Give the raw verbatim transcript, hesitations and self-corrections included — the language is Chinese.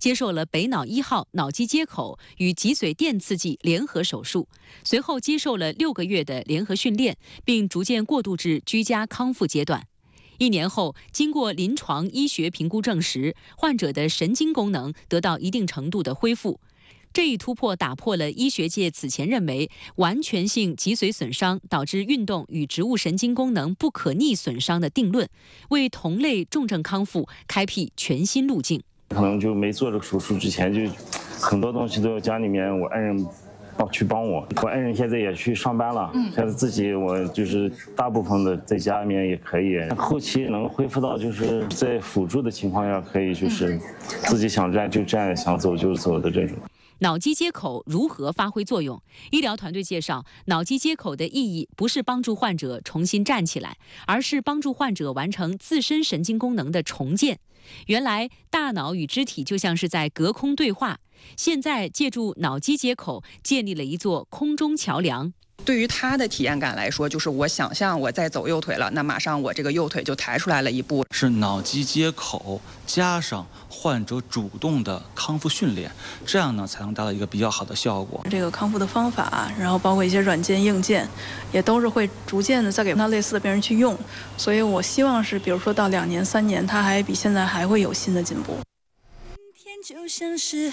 接受了北脑一号脑机接口与脊髓电刺激联合手术，随后接受了六个月的联合训练，并逐渐过渡至居家康复阶段。一年后，经过临床医学评估证实，患者的神经功能得到一定程度的恢复。这一突破打破了医学界此前认为完全性脊髓损伤导致运动与植物神经功能不可逆损伤的定论，为同类重症康复开辟全新路径。 可能就没做这个手术之前，就很多东西都要家里面我爱人帮去帮我。我爱人现在也去上班了，嗯、现在自己我就是大部分的在家里面也可以。后期能恢复到就是在辅助的情况下，可以就是自己想站就站，想走就走的这种。 脑机接口如何发挥作用？医疗团队介绍，脑机接口的意义不是帮助患者重新站起来，而是帮助患者完成自身神经功能的重建。原来大脑与肢体就像是在隔空对话，现在借助脑机接口建立了一座空中桥梁。 对于他的体验感来说，就是我想象我在走右腿了，那马上我这个右腿就抬出来了一步。 是脑机接口加上患者主动的康复训练，这样呢才能达到一个比较好的效果。 这个康复的方法，然后包括一些软件硬件，也都是会逐渐的再给他类似的病人去用。所以我希望是，比如说到两年、三年，他还比现在还会有新的进步。 天就像是